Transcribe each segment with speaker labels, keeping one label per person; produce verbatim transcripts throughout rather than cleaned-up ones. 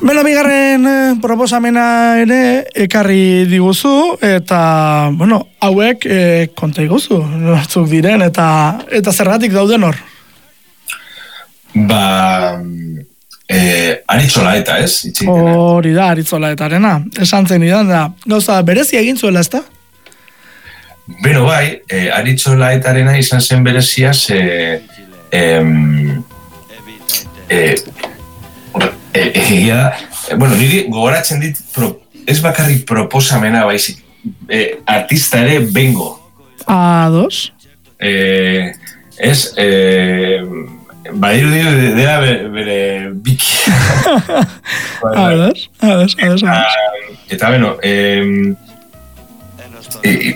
Speaker 1: Bela, bigarren eh, proposamena ere ekarri diguzu, eta, bueno, hauek eh, konta iguzu, nortzuk diren, eta eta zergatik dauden hor?
Speaker 2: Ba, eh, Aritzola eta ez?
Speaker 1: Hori da, Aritzola etarena. Esan zen idan da, gauza berezia egin zuela, ez da?
Speaker 2: Beno bai, eh, Aritzola etarena izan zen berezia, ze... Eh, eh, egia da, bueno, niri gogoratzen dit, pro, ez bakarrik proposamena baizik, eh, artista ere bengo.
Speaker 1: A dos.
Speaker 2: Eh, ez, eh, badiru dio, dela bere, bere biki.
Speaker 1: A dos, a dos, a dos.
Speaker 2: Eta, bueno, eh, eh,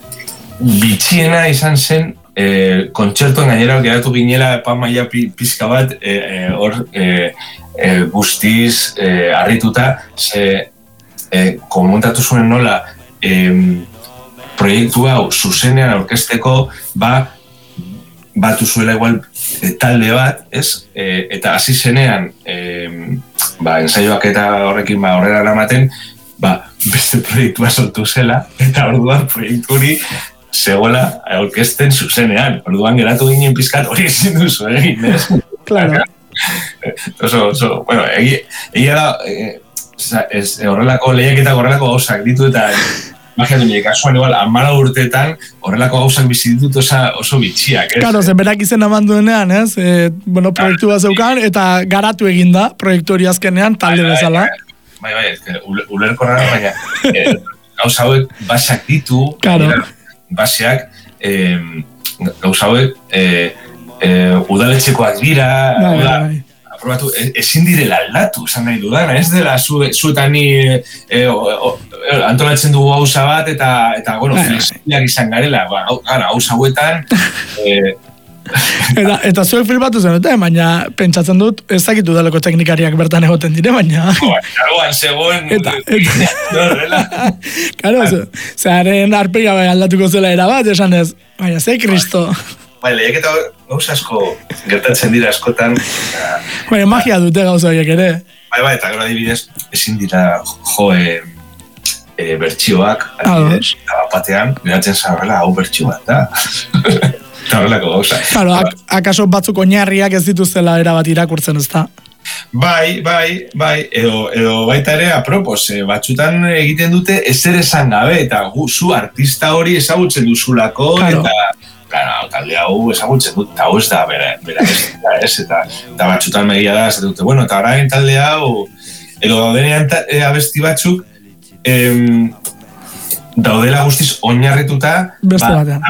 Speaker 2: bitxiena izan zen, eh, kontzertuan gainera geratu ginela epan maila pizka bat hor eh, eh, eh, guztiz eh, harrituta, ze eh, komentatu zuen nola eh, proiektu hau zuzenean aurkezteko ba, batu zuela igual eh, talde bat, ez? Eh, eta hasi zenean eh, ba, ensaioak eta horrekin ba, horrela eramaten, ba, beste proiektua sortu zela, eta orduan proiektu hori zegoela aurkezten zuzenean. Orduan geratu ginen pizkat hori ezin duzu egin, ez?
Speaker 1: Claro.
Speaker 2: Oso, oso, bueno, egia da, ez, horrelako lehiak eta horrelako gauzak ditu eta imaginatu nire kasuan igual, amara urteetan horrelako gauzak bizi ditut oso bitxiak, ez?
Speaker 1: Claro, zen berak izen eman duenean, ez? E, bueno, proiektu bat zeukan, eta garatu eginda, proiektu hori azkenean, talde bezala.
Speaker 2: Bai, bai, bai, ulerko rara, baina eh, gauza hauek basak ditu,
Speaker 1: claro.
Speaker 2: Baseak, eh, gauza hauek eh, eh, udaletxekoak dira,
Speaker 1: bai, bai.
Speaker 2: Aprobatu, ezin direla aldatu, esan nahi dudana, ez dela zu, zu eta ni eh, o, o, antolatzen dugu gauza bat, eta, eta bueno, flexibilak izan garela, ba, gauza hauetan, eh,
Speaker 1: eta, eta zuek filmatu zenute, baina pentsatzen dut, ez dakitu daleko teknikariak bertan egoten dire, baina...
Speaker 2: Karoan, zegoen...
Speaker 1: Eta, eta... Karo, zearen arpega bai aldatuko zela erabat, esan ez, baina, ze kristo...
Speaker 2: Bai, lehiak eta gauza asko gertatzen dira askotan...
Speaker 1: Baina, magia dute gauza horiek ere.
Speaker 2: Bai, bai, eta gero adibidez, ezin dira jo e, e, bertsioak, adibidez, eta batean, geratzen zaurrela, hau bertsio bat, da? Eta horrelako gauza.
Speaker 1: Claro, ak akaso batzuk oinarriak ez dituztela erabat irakurtzen, ez da?
Speaker 2: Bai, bai, bai, edo, edo baita ere apropos, eh, batzutan egiten dute ezer esan gabe, eta gu, zu artista hori ezagutzen duzulako, claro. Eta, claro, talde hau ezagutzen dut, eta hau ez da, bera, bera ez, ez, eta, eta batzutan megia da, ez dute, bueno, eta orain talde hau, edo daudenean e, abesti batzuk, em, daudela guztiz oinarrituta,
Speaker 1: beste batean.